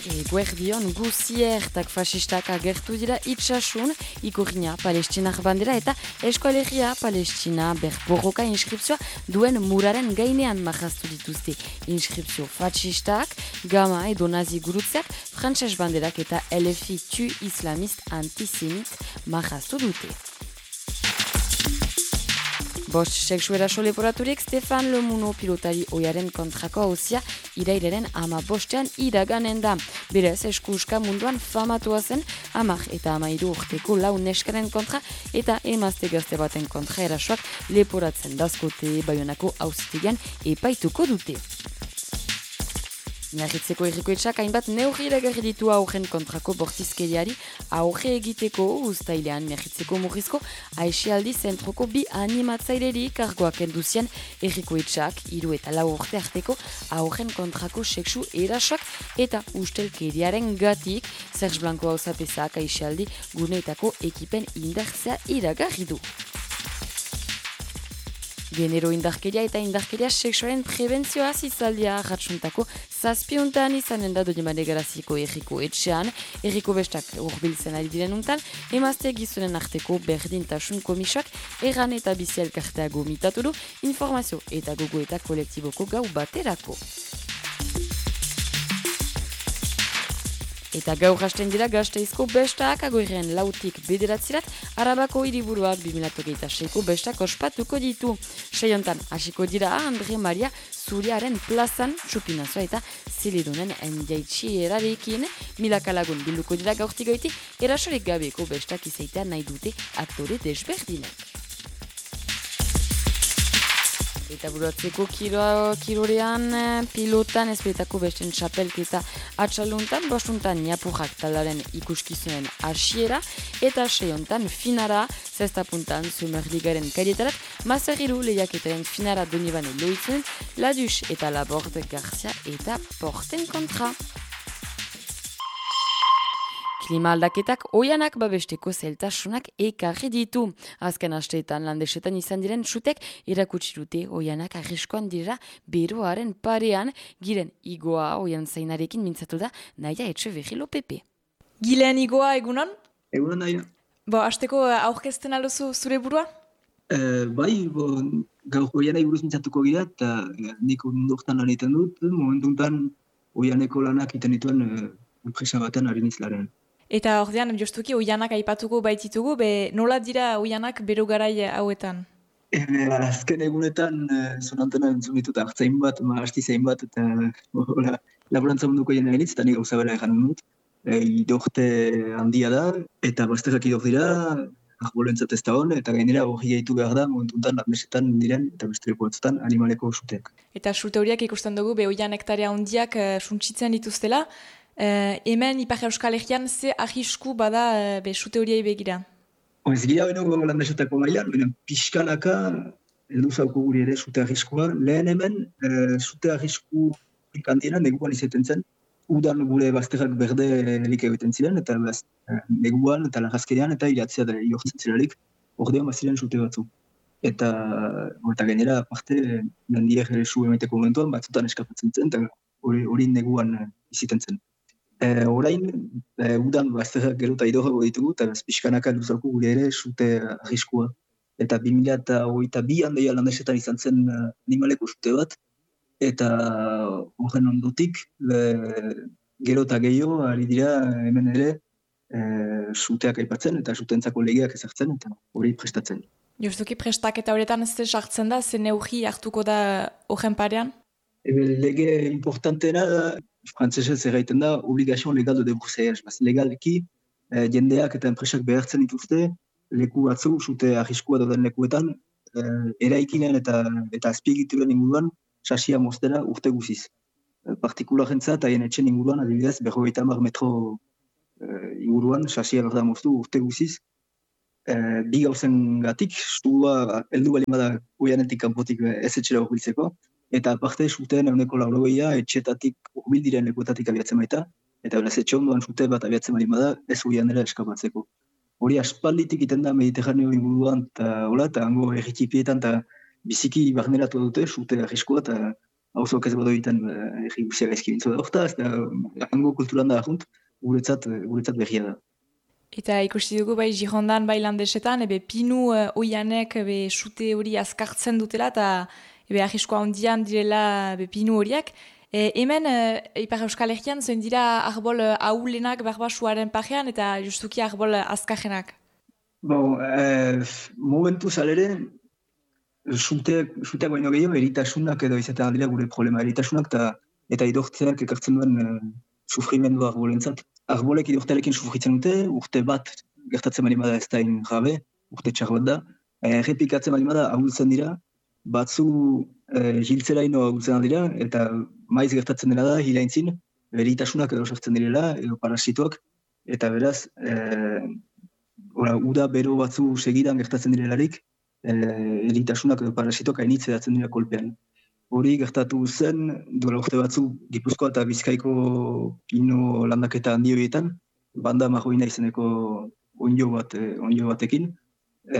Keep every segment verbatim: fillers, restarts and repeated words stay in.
Eguerdion guziertak fasistak agertu dira itxasun, ikurriña palestinak bandera eta eskoalegia palestina berborroka inskripzioa duen muraren gainean marraztu dituzte. Inskripzio fasistak, gama edo nazi gurutzeak, frantses banderak eta L F I tu islamist antisemit marraztu dute. Bost sexueraso leporaturik Stefan Lomuno pilotari oiaren kontrako hauzia irailaren ama bostean iraganen da. Berez eskuska munduan famatua zen amak eta amairu urteko lau neskaren kontra eta emazte gazte baten kontra erasoak leporatzen dazkote Baionako auzitegian epaituko dute. Miarritzeko errikoetxak hainbat neurri iragarri ditu aurren kontrako bortizkeriari aurre egiteko uztailean Miarritzeko murrizko aixialdi zentroko bi animatzaileri kargoak enduzien errikoetxak hiru eta lau urte arteko aurren kontrako sexu erasoak eta ustelkeriaren gatik Serge Blanco hauzapezak aixialdi guneetako ekipen indartzea iragarri du. Genero indarkeria eta indarkeria sexuaren prebentzioa zizaldia ratsuntako zazpiuntan izanen da Dodimane Garaziko erriko etxean, erriko bestak urbiltzen ari diren untan, emazte gizonen arteko berdintasun komisoak erran eta bizi elkartea gomitatu du, informazio eta gogo eta kolektiboko gau baterako. Eta gaur hasten dira Gasteizko bestak agoirren lautik bederatzirat, Arabako hiriburuak bi mila hogeita seiko bestak ospatuko ditu. Seiontan hasiko dira Andre Maria Zuriaren plazan txupinazoa eta zelidunen enjaitxierarekin milaka lagun bilduko dira gaurtigoiti erasorik gabeko bestak izaitea nahi dute aktore desberdinek. Eta buruatzeko kiro, kirorean pilotan ezberetako besten txapelketa atxaluntan, bostuntan Niapurrak talaren ikuskizunen hasiera eta seiontan finara, zestapuntan Zumerligaren karietarat, Mazerriru lehiaketaren finara Donibane loitzen, Ladus eta Laborde Garzia eta Porten kontra. Klima aldaketak oianak babesteko zeltasunak ekarri ditu. Azken asteetan landesetan izan diren txutek erakutsi dute oianak arriskoan dira beroaren parean, giren igoa oian zainarekin mintzatu da Naia Etxeberrilo Pepe. Gilen igoa egunon? Egunon Naia. Bo, azteko aurkezten alduzu zure burua? Uh, bai, bo, gaur oianai buruz mintzatuko gira eta nik ondortan lan egiten dut, momentuntan oianeko lanak iten dituen uh, enpresa baten ari nizlaren. Eta ordean, jostuki, oianak aipatuko baititugu, be nola dira oianak bero garai hauetan? E, azken egunetan, e, zonantena entzun ditut, hartzain bat, mahasti zain bat, eta hola, laborantza munduko jena genitz, eta nik gauza bera egan dut. E, idorte handia da, eta bazterrak idor dira, arbolentzat ez da hon, eta gainera hori gaitu behar da, momentuntan, arnesetan diren, eta bestereko batzutan, animaleko suteak. Eta sute horiak ikusten dugu, be oian hektarea handiak uh, suntsitzen dituztela, Uh, hemen Ipar Euskal Herrian ze arrisku bada uh, be sute horiei begira? Ez gira beno landesetako mailan, benen pixkanaka edu zauko guri ere sute arriskua. Lehen hemen uh, sute arrisku ikantienan neguan izaten zen. Udan gure bazterrak berde elik egiten ziren, eta baz, uh, neguan eta lagazkerean eta iratzea da jortzen ziralik, ordean baziren sute batzu. Eta, eta gainera aparte, landier su emeteko momentuan batzutan eskapatzen zen, eta hori neguan uh, iziten zen. E, orain, e, udan bazterrak gero eta idorrago ditugu, eta pixkanaka luzauko gure ere sute arriskua. Eta bi mila hogeita bian deia landesetan izan zen animaleko sute bat, eta horren ondotik, le, gero eta gehiago, ari dira hemen ere e, suteak aipatzen, eta sutentzako legeak ezartzen, eta hori prestatzen. Justuki prestak eta horretan ez sartzen da, ze neurri hartuko da horren parean? E, lege importantena da, frantzesez erraiten da, obligazio legal de debroussaiage. Legalki, eh, jendeak eta enpresak behartzen dituzte, leku batzu, sute arriskua dauden lekuetan, eh, eraikinean eta, eta azpiegituren inguruan, sasia moztera urte guziz. Eh, Partikularentza eta haien etxen inguruan, adibidez, berrogeita hamar metro eh, inguruan, sasia berda moztu urte guziz. Eh, bi gauzen gatik, stua heldu bali bada oianetik kanpotik ez etxera urbiltzeko, eta aparte suteen eguneko laurogeia etxetatik urbil diren lekuetatik abiatzen baita, eta beraz etxe ondoan sute bat abiatzen bali bada ez oianera eskapatzeko. Hori aspalditik iten da Mediterraneo inguruan eta hola, eta hango erritipietan eta biziki barneratu dute sute arriskoa eta hauzok ez bado egiten erri guztiak gaizki bintzu da horta, ez da hango kulturan da ahunt, guretzat, guretzat berria da. Eta ikusti dugu bai Girondan, bai Landesetan, ebe pinu uh, oianek ebe sute hori azkartzen dutela, eta ebe arriskoa ondian direla ebe pinu horiak. E, hemen, uh, Ipar Euskal Herrian, zoin dira arbol uh, ahulenak berbasuaren parean, eta justuki arbol uh, azkarrenak. Bon, eh, momentu zalere, suteak, suteak baino gehiago, eritasunak edo izaten dira gure problema. Eritasunak eta, eta idortzeak ekartzen duen uh, sufrimendu arbolentzat. Arbolek idortelekin sufritzen dute, urte bat gertatzen bali bada ez da gabe, urte txar bat da. Errepikatzen bali bada ahultzen dira, batzu e, jiltzeraino ahultzen dira, eta maiz gertatzen dira da, hilaintzin, eritasunak edo sartzen direla, edo parasitoak, eta beraz, e, ora, uda bero batzu segidan gertatzen direlarik, e, eritasunak edo parasitoak hainitze datzen dira kolpean. Hori gertatu zen, duela urte batzu, Gipuzkoa eta Bizkaiko pino landaketa handi horietan, banda marroina izeneko onjo bat, onjo batekin. E,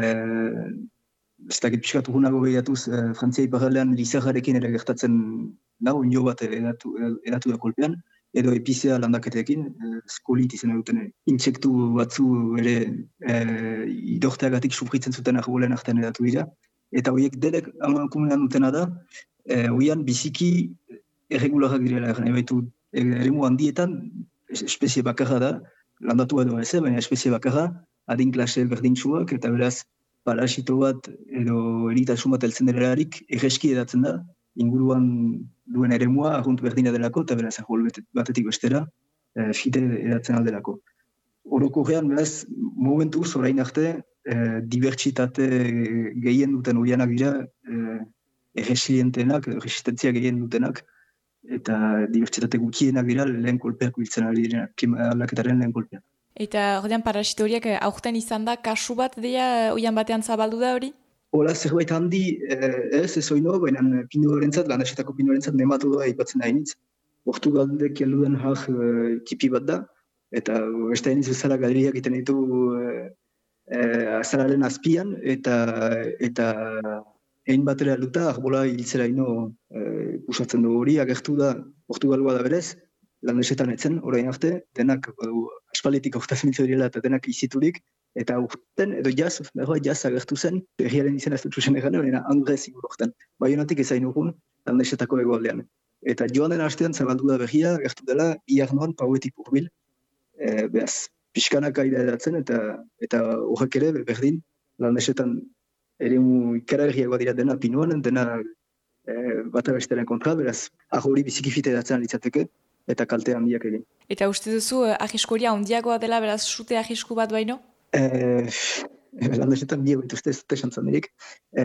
ez dakit pixkatu gunago behiatuz, e, Frantzia iparraldean lizarrarekin ere gertatzen da, onjo bat edatu, edatu da kolpean, edo epizea landaketekin, e, skolit izan duten intsektu batzu ere e, idorteagatik sufritzen zuten arbolen artean edatu dira. Eta horiek derek amakumenan dutena da, Eh, Oian biziki erregularak direla, nahi baitu eremu handietan espezie bakarra da, landatu edo ez, baina espezie bakarra, adin klase berdintsuak, eta beraz parasito bat edo eritasun bat heltzen delarik erreski edatzen da, inguruan duen eremua arrunt berdina delako, eta beraz ahol batetik bestera, eh, fite edatzen aldelako. Orokorrean, beraz, momentuz, orain arte, eh, dibertsitate gehien duten oianak dira, eh, erresilientenak, resistentzia gehien dutenak, eta dibertsitate gutxienak dira lehen kolpeak biltzen ari dira, klima aldaketaren lehen kolpeak. Eta ordean parasito horiek aurten izan da, kasu bat dira oian batean zabaldu da hori? Hola, zerbait handi ez, ez oino, baina pinorentzat, Landesetako pinorentzat nematodoa aipatzen da hainitz. Portugaldek heldu har tipi bat da, eta beste hainitz bezala galeriak iten ditu azararen azpian, eta eta egin batera luta, arbola hiltzera ino e, usatzen dugu hori, agertu da Portugalua da berez, Landesetan etzen, orain arte, denak aspalditik aurtazen ditzu direla eta denak iziturik, eta urten, edo jaz, berroa jaz agertu zen, berriaren izan ez dut zuzen egan, baina Andrez ingur urten. Baionatik ezain urgun, Landesetako egoaldean. Eta joan den hastean zabaldu da berria, agertu dela, iar noan pauetik urbil, e, behaz, pixkanaka ida edatzen, eta eta horrek ere, berdin, Landesetan eremu ikaragarriagoa dira dena pinuan, dena e, bata bestaren kontra, beraz, ahori bizikifite datzen alitzateke, eta kalte handiak egin. Eta uste duzu, ahiskoria handiagoa dela, beraz, sute ahisku bat baino? E, Landesetan biego dituzte ez dute xantzan dirik. E,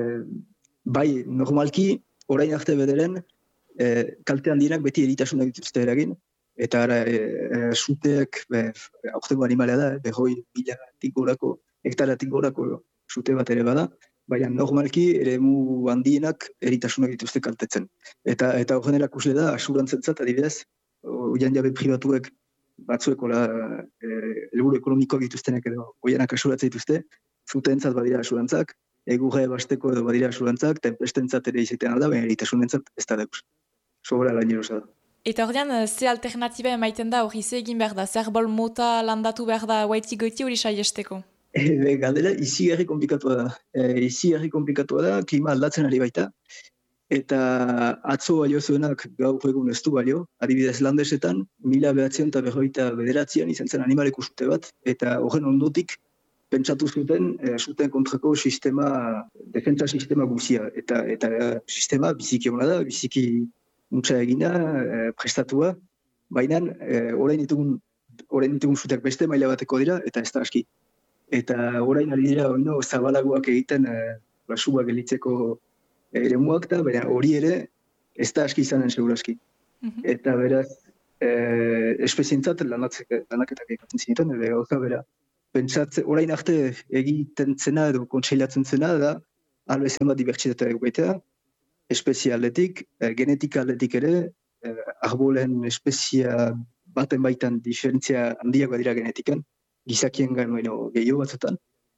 bai, normalki, orain arte bederen, e, kalte handienak beti eritasunak dituzte eragin, eta ara, e, e, suteak, be, aurtengo animalea da, behoi bilatik gorako, hektaratik gorako, sute bat ere bada, baina normalki eremu handienak eritasunak dituzte kaltetzen. Eta eta horren erakusle da, asurantzentzat adibidez, oian jabe pribatuek batzuekola helburu e, ekonomikoak dituztenek edo oianak asuratzen dituzte, zuteentzat badira asurantzak, egurre basteko edo badira asurantzak, tempestentzat ere izaten alda, baina eritasunentzat ez da deus. Sobra lainerosa da. Eta ordean, ze alternatiba emaiten da hori, ze egin behar da, zer bol mota landatu behar da guaiti goiti hori saiesteko? E, galdera, izi herri komplikatua da. E, izi herri komplikatua da, klima aldatzen ari baita. Eta atzo balio zuenak gaur egun ez du balio. Adibidez Landesetan, mila behatzion eta berroita bederatzean izan zen animaleko sute bat. Eta horren ondotik, pentsatu zuten, e, zuten kontrako sistema, defentsa sistema guzia. Eta, eta e, sistema biziki hona da, biziki untsa egina, e, prestatua. Baina, e, orain ditugun, orain ditugun zuteak beste maila bateko dira, eta ez da aski. Eta orain ari dira oino zabalagoak egiten e, basua gelitzeko eremuak da, baina hori ere ez da aski izanen seguraski. Mm-hmm. Eta beraz, e, espezientzat lanaketak egiten zineten, edo gauza bera. Pentsatze, orain arte egiten zena edo kontseilatzen zena da, albezen bat dibertsitatea eguetea, espezie aldetik, e, genetika aldetik ere, e, arbolen espezia baten baitan diferentzia handiagoa dira genetikan, gizakien gaino gehiago batzutan,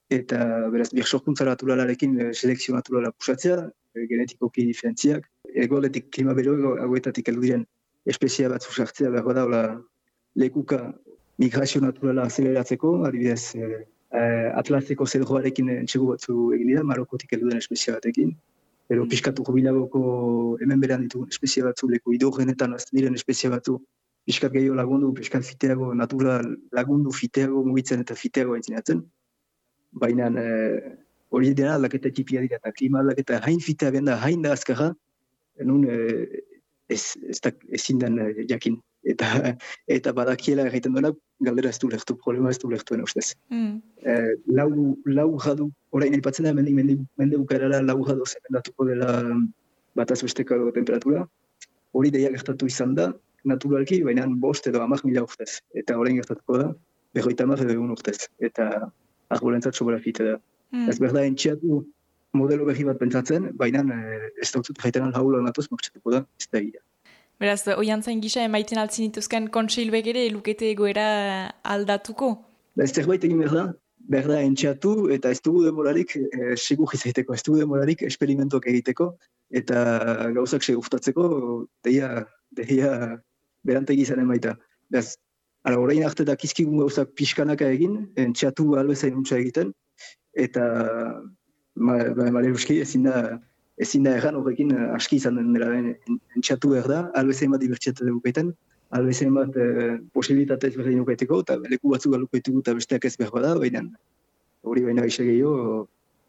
eta beraz, birsorkuntza naturalarekin eh, selekzio naturala pusatzea, eh, genetikoki diferentziak, egoaletik klima bero hauetatik heldu diren espezia batzu sartzea behar bada lekuka migrazio naturala azeleratzeko, adibidez, eh, eh, Atlaseko zedroarekin entxegu batzu egin dira, Marokotik heldu den espezia batekin, edo piskatu jubilagoko hemen berean ditugun espezia batzu, leku idorrenetan azten diren espezia batzu, piskat gehiago lagundu, piskat fiteago, natura lagundu fiteago mugitzen eta fiteago entzinatzen. Baina hori eh, dena aldaketa txipia dira eta klima aldaketa hain fitea benda, hain da azkarra, nun eh, ez, ez da ezin den eh, jakin. Eta, eta badakiela egiten duena, galdera ez du lehtu, problema ez du lehtuen ustez. Mm. Eh, lau, lau jadu, orain aipatzen da, mende, mende, mende bukarara lau jadu zemendatuko dela bataz besteko temperatura. Hori deia gertatu izan da, naturalki, baina bost edo amak mila urtez. Eta orain gertatuko da, berroita amak edo egun urtez. Eta arbolentzat sobera fite da. Mm. Ez berda entxiatu modelo berri bat pentsatzen, baina ez da utzut jaitenan haula natuz martxatuko da, ez da egia. Beraz, oian zain gisa emaiten altzin dituzken kontseiluek ere lukete egoera aldatuko? Ez zerbait egin behar da, behar da entxatu eta ez dugu demorarik, eh, segur izateko, ez dugu demorarik esperimentuak egiteko eta gauzak segurtatzeko, deia, deia berantegi izanen baita. Beraz, ara, orain arte dakizkigun gauzak pixkanaka egin, entxatu albezain untsa egiten, eta ma, ma, male euski ezin da, ezin da erran horrekin aski izan den dela entxatu behar da, albezain bat dibertsiatu dugu gaiten, albezain bat eh, posibilitatez berdin ukaiteko, eta leku batzuk galukaitu eta besteak ez behar bada, baina hori baina gaisa gehiago,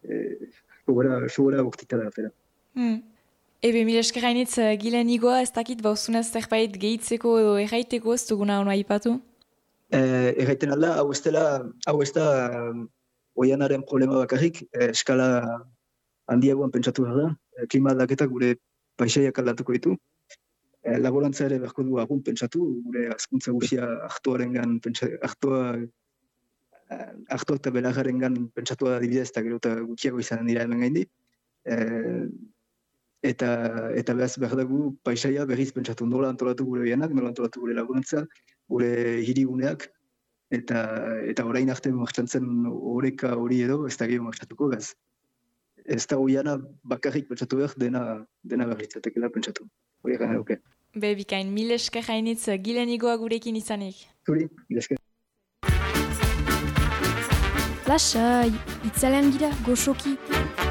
sugora bortita da afera. Hmm. Ebe, mire esker hainitz, Gilen Igoa, ez dakit bauzunez zerbait gehitzeko edo erraiteko ez duguna hona ipatu? Eh, erraiten alda, hau ez dela, hau ez da oianaren problema bakarrik, eh, eskala handiagoan pentsatu behar da, eh, klima aldaketak gure paisaiak aldatuko ditu, eh, laborantza ere beharko du agun pentsatu, gure azkuntza guzia ahtoarengan pentsatu, ahtoa, eh, ahtoa eta belajarengan pentsatu da dibidez eta gero eta gutxiago izan dira hemen gaindi, eh, eta eta behaz behar dugu paisaia berriz pentsatu, nola antolatu gure bianak, nola antolatu gure laborantza, gure hiriguneak, eta eta orain arte martxan zen oreka hori edo, ez da gehiago martxatuko, bez. Ez da goiana bakarrik pentsatu behar, dena, dena berritzatekela pentsatu. Hori egan eruke. Be, bikain, mil esker hainitz Gilen Igoa gurekin izanik. Zuri, mil esker. Lasai, itzalean gira, goxoki.